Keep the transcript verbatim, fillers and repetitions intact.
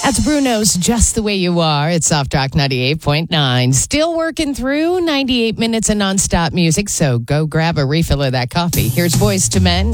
That's Bruno's Just the Way You Are. It's Soft Rock ninety-eight point nine. Still working through ninety-eight minutes of nonstop music, so go grab a refill of that coffee. Here's Boys to Men.